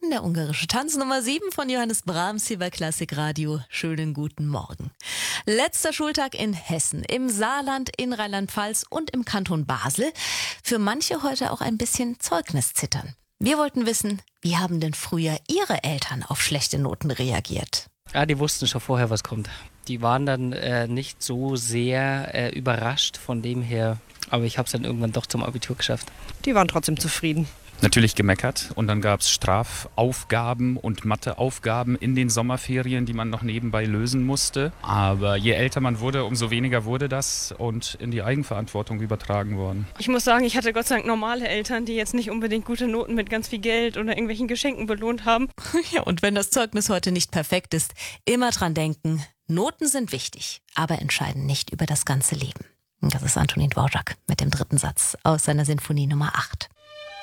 der ungarische Tanz Nummer 7 von Johannes Brahms hier bei Klassikradio. Schönen guten Morgen. Letzter Schultag in Hessen, im Saarland, in Rheinland-Pfalz und im Kanton Basel. Für manche heute auch ein bisschen Zeugniszittern. Wir wollten wissen, wie haben denn früher Ihre Eltern auf schlechte Noten reagiert? Ja, die wussten schon vorher, was kommt. Die waren dann nicht so sehr überrascht von dem her, aber ich habe es dann irgendwann doch zum Abitur geschafft. Die waren trotzdem zufrieden. Natürlich gemeckert und dann gab es Strafaufgaben und Matheaufgaben in den Sommerferien, die man noch nebenbei lösen musste. Aber je älter man wurde, umso weniger wurde das und in die Eigenverantwortung übertragen worden. Ich muss sagen, ich hatte Gott sei Dank normale Eltern, die jetzt nicht unbedingt gute Noten mit ganz viel Geld oder irgendwelchen Geschenken belohnt haben. Ja, und wenn das Zeugnis heute nicht perfekt ist, immer dran denken, Noten sind wichtig, aber entscheiden nicht über das ganze Leben. Das ist Antonin Dvorak mit dem 3. Satz aus seiner Sinfonie Nummer 8.